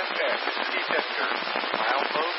Okay, this is Steve Pitzer. My own boat,